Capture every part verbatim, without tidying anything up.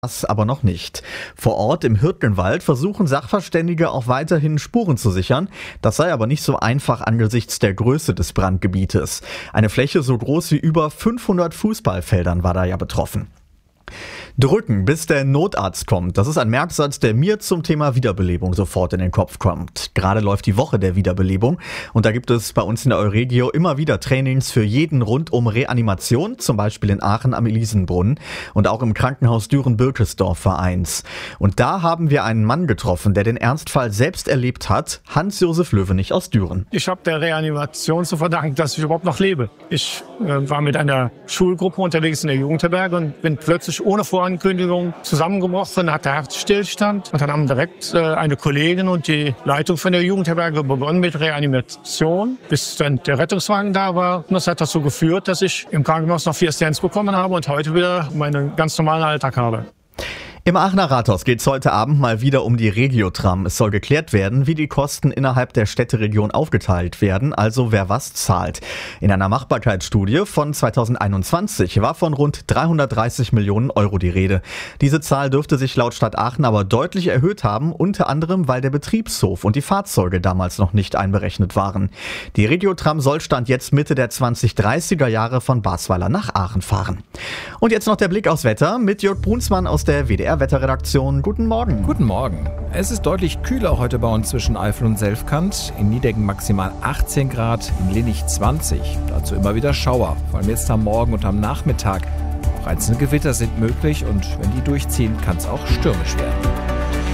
Das aber noch nicht. Vor Ort im Hürtgenwald versuchen Sachverständige auch weiterhin Spuren zu sichern. Das sei aber nicht so einfach angesichts der Größe des Brandgebietes. Eine Fläche so groß wie über fünfhundert Fußballfeldern war da ja betroffen. Drücken, bis der Notarzt kommt. Das ist ein Merksatz, der mir zum Thema Wiederbelebung sofort in den Kopf kommt. Gerade läuft die Woche der Wiederbelebung und da gibt es bei uns in der Euregio immer wieder Trainings für jeden rund um Reanimation, zum Beispiel in Aachen am Elisenbrunnen und auch im Krankenhaus Düren-Birkesdorf war eins. Und da haben wir einen Mann getroffen, der den Ernstfall selbst erlebt hat, Hans-Josef Löwenich aus Düren. Ich habe der Reanimation zu verdanken, dass ich überhaupt noch lebe. Ich äh, war mit einer Schulgruppe unterwegs in der Jugendherberge und bin plötzlich ohne Vorankündigung zusammengebrochen, hatte Herzstillstand. Und dann haben direkt äh, eine Kollegin und die Leitung von der Jugendherberge begonnen mit Reanimation, bis dann der Rettungswagen da war. Und das hat dazu geführt, dass ich im Krankenhaus noch vier Stents bekommen habe und heute wieder meinen ganz normalen Alltag habe. Im Aachener Rathaus geht es heute Abend mal wieder um die Regiotram. Es soll geklärt werden, wie die Kosten innerhalb der Städteregion aufgeteilt werden, also wer was zahlt. In einer Machbarkeitsstudie von zweitausendeinundzwanzig war von rund dreihundertdreißig Millionen Euro die Rede. Diese Zahl dürfte sich laut Stadt Aachen aber deutlich erhöht haben, unter anderem, weil der Betriebshof und die Fahrzeuge damals noch nicht einberechnet waren. Die Regiotram soll Stand jetzt Mitte der zwanzig-dreißiger Jahre von Basweiler nach Aachen fahren. Und jetzt noch der Blick aufs Wetter mit Jörg Brunsmann aus der W D R Wetterredaktion. Guten Morgen. Guten Morgen. Es ist deutlich kühler heute bei uns zwischen Eifel und Selfkant. In Niedecken maximal achtzehn Grad, in Linnich zwanzig. Dazu immer wieder Schauer, vor allem jetzt am Morgen und am Nachmittag. Auch einzelne Gewitter sind möglich und wenn die durchziehen, kann es auch stürmisch werden.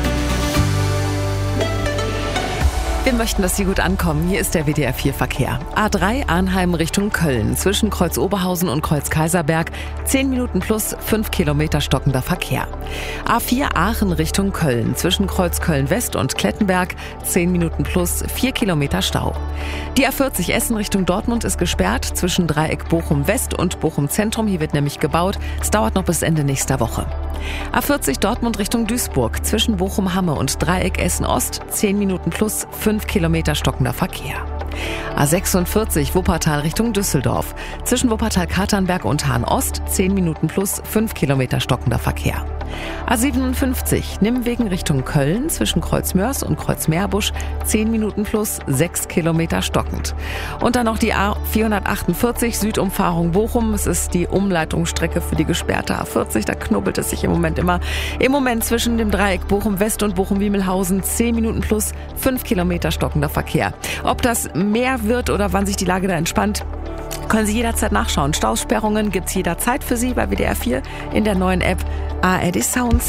Wir möchten, dass Sie gut ankommen. Hier ist der W D R vier Verkehr. A drei Arnheim Richtung Köln. Zwischen Kreuz Oberhausen und Kreuz Kaiserberg. zehn Minuten plus fünf Kilometer stockender Verkehr. A vier Aachen Richtung Köln. Zwischen Kreuz Köln West und Klettenberg. zehn Minuten plus vier Kilometer Stau. Die A vierzig Essen Richtung Dortmund ist gesperrt. Zwischen Dreieck Bochum West und Bochum Zentrum. Hier wird nämlich gebaut. Es dauert noch bis Ende nächster Woche. A vierzig Dortmund Richtung Duisburg. Zwischen Bochum Hamme und Dreieck Essen Ost. zehn Minuten plus fünf Kilometer stockender Verkehr. A sechsundvierzig Wuppertal Richtung Düsseldorf. Zwischen Wuppertal-Katernberg und Hahn Ost zehn Minuten plus fünf Kilometer stockender Verkehr. A siebenundfünfzig Nimwegen Richtung Köln. Zwischen Kreuz Mörs und Kreuz Meerbusch zehn Minuten plus sechs Kilometer stockend. Und dann noch die A vierhundertachtundvierzig Südumfahrung Bochum. Es ist die Umleitungsstrecke für die gesperrte A vierzig. Da knubbelt es sich im Moment immer. Im Moment zwischen dem Dreieck Bochum West und Bochum-Wiemelhausen zehn Minuten plus fünf Kilometer stockender Verkehr. Ob das mehr wird oder wann sich die Lage da entspannt, können Sie jederzeit nachschauen. Stausperrungen gibt es jederzeit für Sie bei W D R vier in der neuen App A R D Sounds.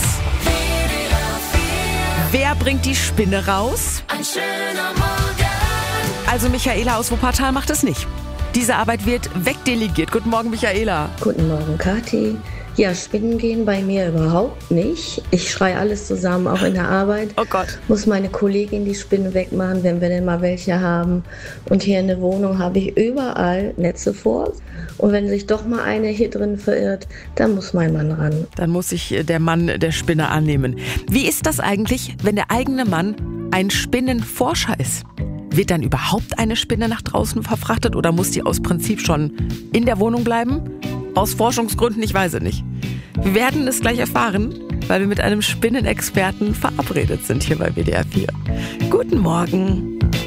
Wer bringt die Spinne raus? Ein schöner Morgen. Also Michaela aus Wuppertal macht es nicht. Diese Arbeit wird wegdelegiert. Guten Morgen, Michaela. Guten Morgen, Kathi. Ja, Spinnen gehen bei mir überhaupt nicht. Ich schreie alles zusammen, auch in der Arbeit. Oh Gott. Muss meine Kollegin die Spinnen wegmachen, wenn wir denn mal welche haben. Und hier in der Wohnung habe ich überall Netze vor. Und wenn sich doch mal eine hier drin verirrt, dann muss mein Mann ran. Dann muss sich der Mann der Spinne annehmen. Wie ist das eigentlich, wenn der eigene Mann ein Spinnenforscher ist? Wird dann überhaupt eine Spinne nach draußen verfrachtet oder muss die aus Prinzip schon in der Wohnung bleiben? Aus Forschungsgründen, ich weiß es nicht. Wir werden es gleich erfahren, weil wir mit einem Spinnenexperten verabredet sind hier bei W D R vier. Guten Morgen.